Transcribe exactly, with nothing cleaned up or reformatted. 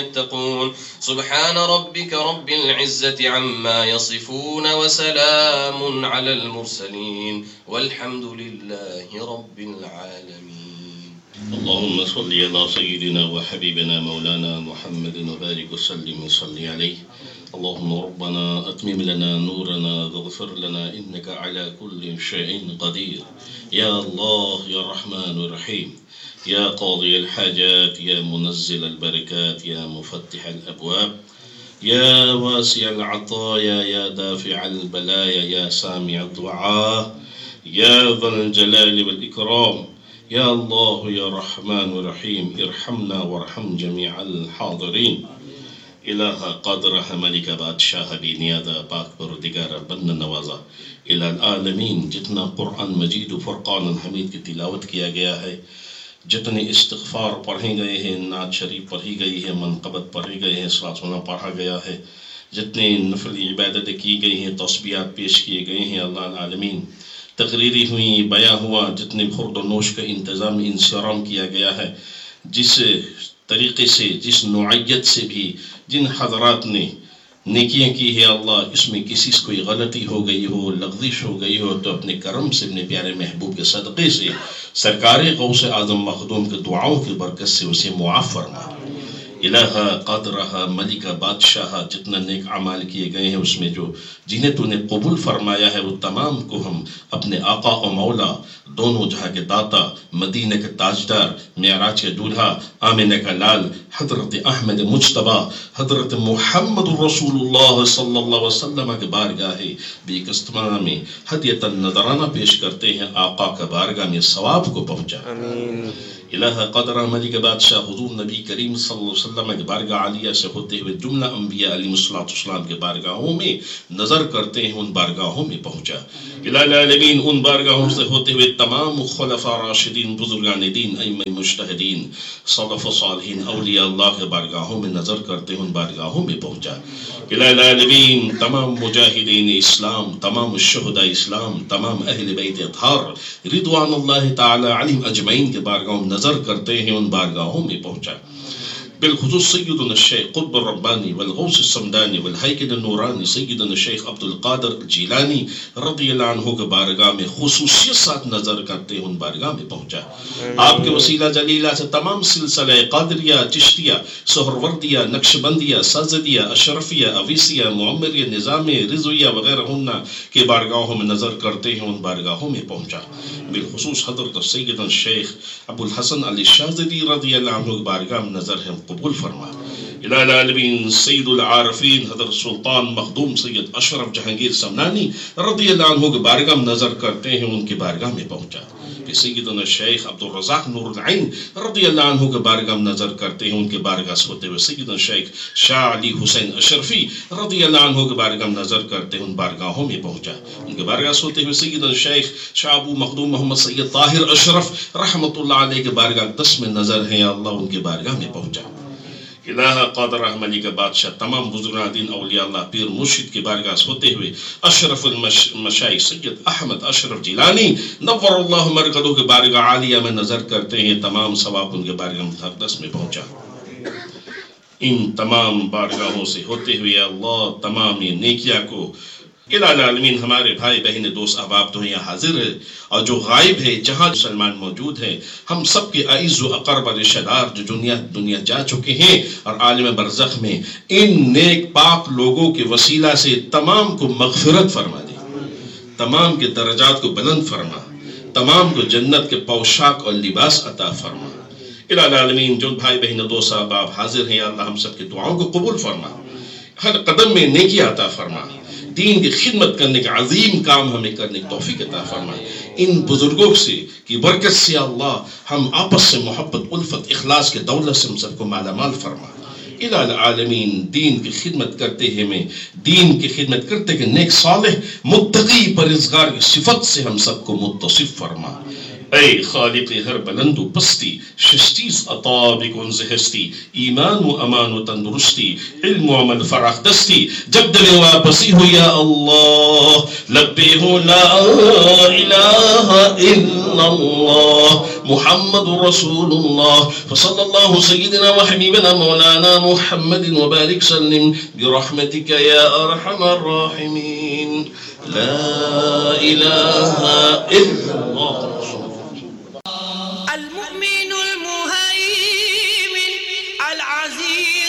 يتقون سبحان ربك رب العزة عما يصفون وسلام على المرسلين والحمد لله رب العالمين. اللهم صل على سيدنا وحبيبنا مولانا محمد وبارك وسلم وصل عليه. اللهم ربنا أتمم لنا نورنا واغفر لنا إنك على كل شيء قدير. يا الله يا رحمن الرحيم، يا قاضي الحاجات، يا منزل البركات، يا مفتح الأبواب، يا واسع العطايا، يا دافع البلايا، يا سامع الدعاء، يا ذا الجلال والإكرام. يا الله يا رحمن الرحيم ارحمنا وارحم جميع الحاضرين. الہ قادرہ ملک بادشاہ بھی نیادہ پاک پروردگارہ بن نوازا الہ العالمین. جتنا قرآن مجید و فرقان الحمید کی تلاوت کیا گیا ہے، جتنے استغفار پڑھے گئے ہیں، نعت شریف پڑھی گئی ہے، منقبت پڑھے گئے ہیں، صلاۃ وسلام پڑھا گیا ہے، جتنے نفلی عبادتیں کی گئی ہیں، تسبیحات پیش کیے گئے ہیں، اللہ العالمین تقریری ہوئی، بیاں ہوا، جتنے خورد و نوش کا انتظام انصرام کیا گیا ہے، جس طریقے سے، جس نوعیت سے بھی جن حضرات نے نیکیاں کی ہے، اللہ اس میں کسی سے کوئی غلطی ہو گئی ہو، لغزش ہو گئی ہو، تو اپنے کرم سے، اپنے پیارے محبوب کے صدقے سے، سرکار غوث اعظم مخدوم کے دعاؤں کی برکت سے اسے معاف فرما. الہ قادرہ ملکہ بادشاہ جتنا نیک اعمال کیے گئے ہیں، اس میں جو جنہیں تو نے قبول فرمایا ہے، وہ تمام کو ہم اپنے آقا و مولا، دونوں جہاں کے داتا، مدینہ کے تاجدار، معراج کے دولہا، آمنہ کا لال، حضرت احمد مجتبی، حضرت محمد رسول اللہ صلی اللہ علیہ وسلم کے بارگاہ بیک استماع میں ہدیۃ نذرانہ پیش کرتے ہیں. آقا کا بارگاہ میں ثواب کو پہنچا. آمین. الہ قدرہ ملک بادشاہ حضور نبی کریم صلی اللہ علیہ وسلم کے بارگاہ عالیہ سے ہوتے ہوئے جملہ انبیاء علیہ السلام کے بارگاہوں میں نظر کرتے ہیں، ان بارگاہوں میں پہنچا. الہ العالمین ان بارگاہوں سے ہوتے ہوئے تمام خلفاء راشدین، بزرگان دین، ائمہ مجتہدین، سلف صالحین، اولیاء اللہ کے بارگاہوں میں نظر کرتے ہیں، ان بارگاہوں میں پہنچا. الہ العالمین تمام مجاہدین اسلام، تمام الشہداء اسلام، تمام اہل بیت اطہار رضوان اللہ تعالی علیہم اجمعین کے بارگاہوں میں نظر کرتے ہیں، ان بارگاہوں میں پہنچا. بالخصوص سیدنا الشیخ قطب الربانی والغوث السمدانی والہیکل النورانی سیدنا الشیخ عبد القادر الجیلانی رضی اللہ عنہ کے بارگاہ میں خصوصیت ساتھ نظر کرتے ہیں، ان بارگاہ میں پہنچا. آپ کے وسیلہ جلیلہ سے تمام سلسلہ قادریہ، چشتیہ، سہروردیہ، نقشبندیہ، سازدیہ، اشرفیہ، اویسیہ، معمریہ، نظامیہ، رضویہ وغیرہ ہنہ کے بارگاہوں میں نظر کرتے ہیں، ان بارگاہوں میں پہنچا. بالخصوص حضرت سیدنا الشیخ ابو الحسن علی شاذلی رضی اللہ عنہ کے بارگاہ میں نظر ہے، قبول فرما. الہ العالمین سید العارفین حضرت سلطان مخدوم سید اشرف جہانگیر سمنانی رضی اللہ عنہ کے بارگاہ میں نظر کرتے ہیں، ان کی بارگاہ میں پہنچا. کہ سیدنا شیخ عبد الرزاق نور العین رضی اللہ عنہ کے بارگاہ میں نظر کرتے ہیں، ان کے بارگاہ سے ہوتے ہوئے سیدنا شیخ شاہ علی حسین اشرفی رضی اللہ عنہ کے بارگاہ میں نظر کرتے ہیں، ان بارگاہوں میں پہنچا. ان کے بارگاہ سے ہوتے ہوئے سیدنا شیخ شاہ ابو مخدوم محمد سید طاہر اشرف رحمۃ اللہ علیہ کے بارگاہ دس میں نظر ہے، اللہ ان کے بارگاہ میں پہنچا. الہ قادرہ ملک بادشاہ تمام بزرگان دین، اولیاء اللہ، پیر مرشد کے بارگاہ سے ہوتے ہوئے اشرف المشائخ سید احمد اشرف جیلانی نور اللہ مرکزوں کے بارگاہ عالیہ میں نظر کرتے ہیں، تمام ثواب ان کے بارگاہ مقدس میں پہنچا. ان تمام بارگاہوں سے ہوتے ہوئے اللہ تمام یہ نیکیاں کو الہ العالمین ہمارے بھائی بہن دوست احباب تو یہاں حاضر ہے اور جو غائب ہے، جہاں مسلمان موجود ہیں، ہم سب کے اعز و اقرب رشتہ دار جو دنیا دنیا جا چکے ہیں اور عالم برزخ میں، ان نیک پاک لوگوں کے وسیلہ سے تمام کو مغفرت فرما دے، تمام کے درجات کو بلند فرما، تمام کو جنت کے پوشاک اور لباس عطا فرما. الہ العالمین جو بھائی بہن دوست احباب حاضر ہیں، اللہ ہم سب کے دعاؤں کو قبول فرما، ہر قدم میں نیکی عطا فرما، دین کی خدمت کرنے کا عظیم کام ہمیں کرنے کی توفیق عطا فرما. ان بزرگوں سے کی برکت سے اللہ ہم آپس سے محبت، الفت، اخلاص کے دولت سے ہم سب کو مالا مال فرما. الہ العالمین دین کی خدمت کرتے ہیں، میں دین کی خدمت کرتے کہ نیک صالح متقی پرہیزگار کی صفت سے ہم سب کو متصف فرما. اے خالق ہر بلند و پستی، ششتیز عطا بکن سے ہستی، ایمان و امان و تندرستی، علم و عمل فراخ دستی، جب دل واپسی ہو یا اللہ، لبے ہو لا الہ الا اللہ، محمد رسول الله. فصلى الله سيدنا وحبيبنا مولانا محمد وبارك سلم برحمتك يا أرحم الراحمين. لا إله إلا الله. المؤمن المهيمن العزيز